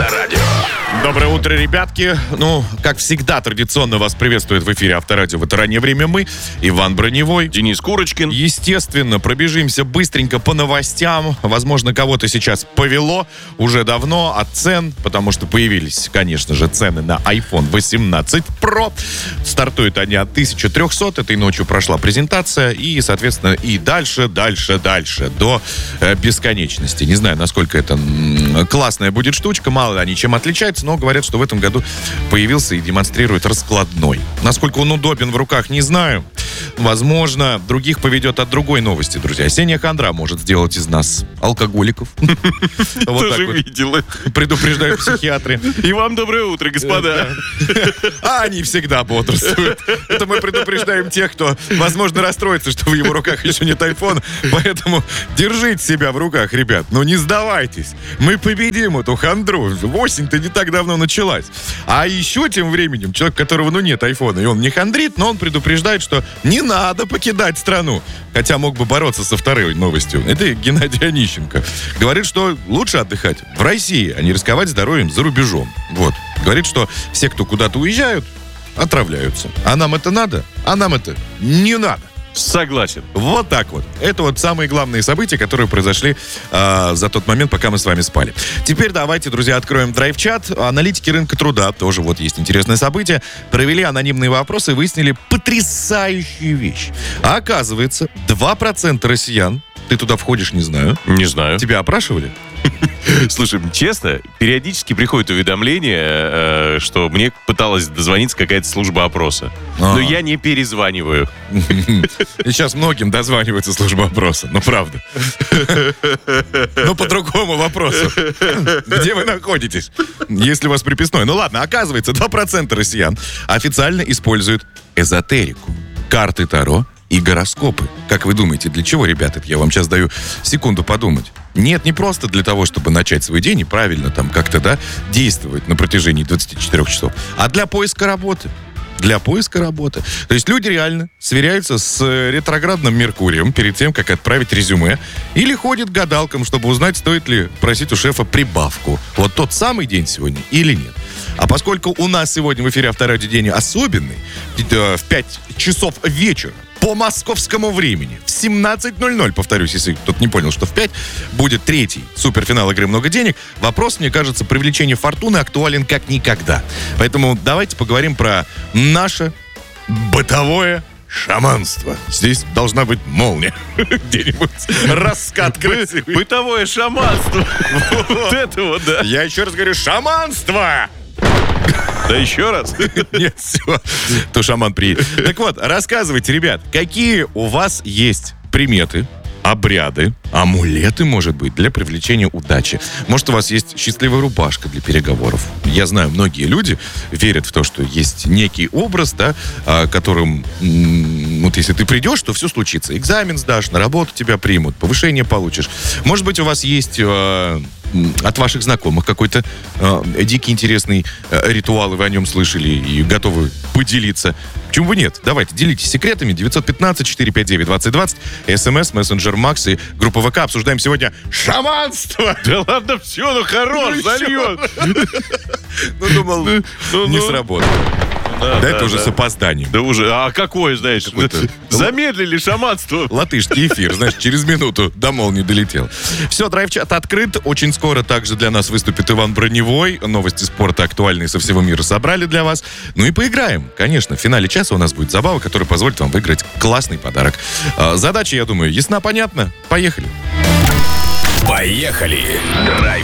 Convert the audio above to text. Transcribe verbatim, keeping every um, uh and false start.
Авторадио. Доброе утро, ребятки. Ну, как всегда, традиционно вас приветствует в эфире Авторадио. В это раннее время мы, Иван Броневой, Денис Курочкин. Естественно, пробежимся быстренько по новостям. Возможно, кого-то сейчас повело уже давно от цен, потому что появились, конечно же, цены на айфон восемнадцать про. Стартуют они от тысяча триста. Этой ночью прошла презентация. И, соответственно, и дальше, дальше, дальше, до э, бесконечности. Не знаю, насколько это м- классная будет штучка. Мало ли они чем отличаются, но говорят, что в этом году появился и демонстрирует раскладной. Насколько он удобен в руках, не знаю. Возможно, других поведет от другой новости, друзья. Сеня Хандра может сделать из нас алкоголиков. Тоже видела. Предупреждают психиатры. И вам доброе утро, господа. А они всегда бодрствуют. Это мы предупреждаем тех, кто, возможно, расстроится, что в его руках еще нет айфона. Поэтому держите себя в руках, ребят. Ну не сдавайтесь. Мы победим эту хандру. Осень-то не так давно началась. А еще тем временем человек, у которого, ну, нет айфона, и он не хандрит, но он предупреждает, что не надо покидать страну. Хотя мог бы бороться со второй новостью. Это Геннадий Онищенко. Говорит, что лучше отдыхать в России, а не рисковать здоровьем за рубежом. Вот. Говорит, что все, кто куда-то уезжают, отравляются. А нам это надо? А нам это не надо. Согласен. Вот так вот. Это вот самые главные события, которые произошли э, за тот момент, пока мы с вами спали. Теперь давайте, друзья, откроем драйв-чат. Аналитики рынка труда, тоже вот есть интересное событие, провели анонимные вопросы и выяснили потрясающую вещь. А оказывается, два процента россиян, ты туда входишь, не знаю. Не знаю. Тебя опрашивали? Слушай, честно, периодически приходит уведомление, что мне пыталась дозвониться какая-то служба опроса. Но А-а. я не перезваниваю. И сейчас многим дозванивается служба опроса. Ну, правда. Но по другому вопросу. Где вы находитесь? Если у вас приписной. Ну, ладно, оказывается, два процента россиян официально используют эзотерику, карты Таро и гороскопы. Как вы думаете, для чего, ребята? Я вам сейчас даю секунду подумать. Нет, не просто для того, чтобы начать свой день и правильно там как-то, да, действовать на протяжении двадцати четырёх часов, а для поиска работы. Для поиска работы. То есть люди реально сверяются с ретроградным Меркурием перед тем, как отправить резюме, или ходят к гадалкам, чтобы узнать, стоит ли просить у шефа прибавку. Вот тот самый день сегодня или нет. А поскольку у нас сегодня в эфире Авторадио день особенный, в пять часов вечера, по московскому времени, в семнадцать ноль ноль, повторюсь, если кто-то не понял, что в пять будет третий суперфинал игры «Много денег», вопрос, мне кажется, привлечения фортуны актуален как никогда. Поэтому давайте поговорим про наше бытовое шаманство. Здесь должна быть молния. Где-нибудь раскат красивый. Бытовое шаманство. Вот это вот, да. Я еще раз говорю, шаманство! Да еще раз? Нет, все. То шаман приедет. Так вот, рассказывайте, ребят, какие у вас есть приметы, обряды, амулеты, может быть, для привлечения удачи. Может, у вас есть счастливая рубашка для переговоров. Я знаю, многие люди верят в то, что есть некий образ, да, которым, вот если ты придешь, то все случится. Экзамен сдашь, на работу тебя примут, повышение получишь. Может быть, у вас есть от ваших знакомых какой-то э, дикий интересный э, ритуал, и вы о нем слышали и готовы поделиться. Почему бы нет? Давайте, делитесь секретами. девятьсот пятнадцать четыреста пятьдесят девять двадцать двадцать. СМС, мессенджер Макс и группа ВК. Обсуждаем сегодня шаманство. Да ладно, все, ну хорош, зальет. Ну, думал, не сработало. Да, да, да, это уже да. с опозданием. Да уже, а какое, знаешь, замедлили шаманство. Латышский эфир, знаешь, через минуту до молнии долетел. Все, драйв-чат открыт. Очень скоро также для нас выступит Иван Броневой. Новости спорта актуальные со всего мира собрали для вас. Ну и поиграем. Конечно, в финале часа у нас будет забава, которая позволит вам выиграть классный подарок. Задача, я думаю, ясна, понятна. Поехали. Поехали. Драйв.